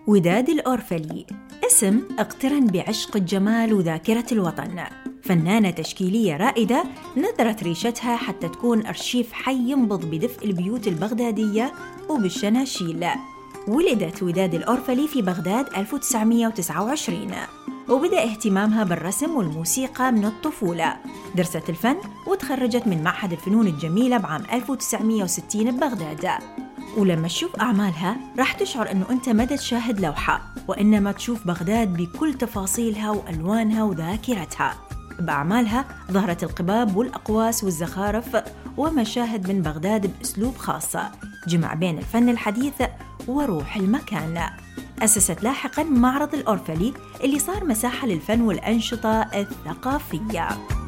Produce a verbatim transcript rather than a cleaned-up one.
وداد الأورفلي اسم اقترن بعشق الجمال وذاكرة الوطن. فنانة تشكيلية رائدة نثرت ريشتها حتى تكون أرشيف حي ينبض بدفء البيوت البغدادية وبالشناشيل. ولدت وداد الأورفلي في بغداد ألف وتسعمائة وتسعة وعشرين، وبدأ اهتمامها بالرسم والموسيقى من الطفولة. درست الفن وتخرجت من معهد الفنون الجميلة بعام ألف وتسعمائة وستين ببغداد. ولما تشوف أعمالها راح تشعر أنه أنت ما تشاهد لوحة، وإنما تشوف بغداد بكل تفاصيلها وألوانها وذاكرتها. بأعمالها ظهرت القباب والأقواس والزخارف ومشاهد من بغداد بأسلوب خاص جمع بين الفن الحديث وروح المكان. أسست لاحقاً معرض الأورفلي اللي صار مساحة للفن والأنشطة الثقافية.